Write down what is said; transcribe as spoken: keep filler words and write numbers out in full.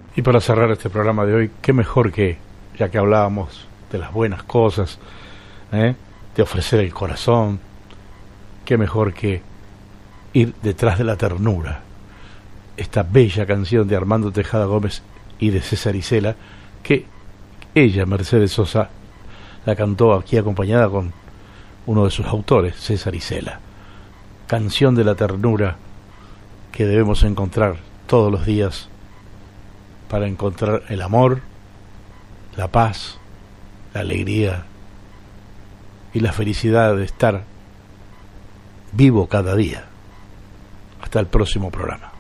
Y para cerrar este programa de hoy, qué mejor que, ya que hablábamos de las buenas cosas, ¿eh? de ofrecer el corazón, qué mejor que ir detrás de la ternura. Esta bella canción de Armando Tejada Gómez y de César Isela, que ella, Mercedes Sosa, la cantó aquí acompañada con uno de sus autores, César Isela. Canción de la ternura que debemos encontrar todos los días para encontrar el amor, la paz, la alegría y la felicidad de estar vivo cada día. Hasta el próximo programa.